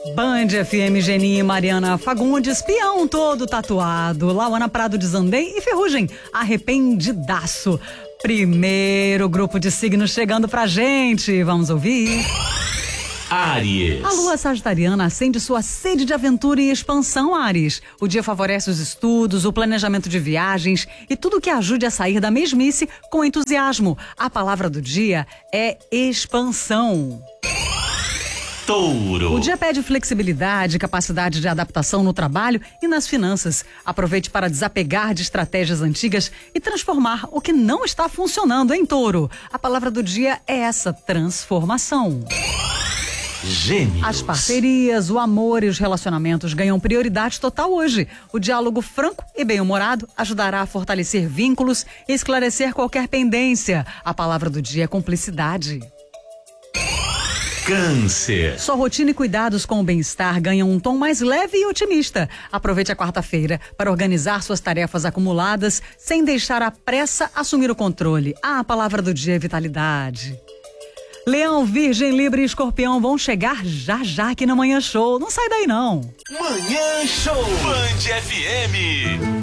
Band FM, Geni e Mariana Fagundes, peão todo tatuado, Lauana Prado de Zandem e Ferrugem, arrependidaço. Primeiro grupo de signos chegando pra gente, vamos ouvir. Áries. A lua sagitariana acende sua sede de aventura e expansão, Áries. O dia favorece os estudos, o planejamento de viagens e tudo que ajude a sair da mesmice com entusiasmo. A palavra do dia é expansão. Touro. O dia pede flexibilidade, capacidade de adaptação no trabalho e nas finanças. Aproveite para desapegar de estratégias antigas e transformar o que não está funcionando em Touro. A palavra do dia é essa, transformação. Gêmeos. As parcerias, o amor e os relacionamentos ganham prioridade total hoje. O diálogo franco e bem-humorado ajudará a fortalecer vínculos e esclarecer qualquer pendência. A palavra do dia é cumplicidade. Câncer. Sua rotina e cuidados com o bem-estar ganham um tom mais leve e otimista. Aproveite a quarta-feira para organizar suas tarefas acumuladas sem deixar a pressa assumir o controle. A palavra do dia é vitalidade. Leão, Virgem, Libra e Escorpião vão chegar já aqui no Manhã Show. Não sai daí, não. Manhã Show. Band FM.